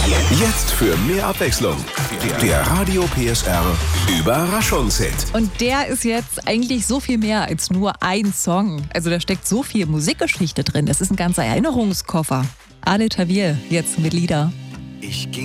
Jetzt für mehr Abwechslung. Der Radio PSR Überraschungshit. Und der ist jetzt eigentlich so viel mehr als nur ein Song. Also da steckt so viel Musikgeschichte drin. Das ist ein ganzer Erinnerungskoffer. Ale Tawil jetzt mit Lieder. Ich ging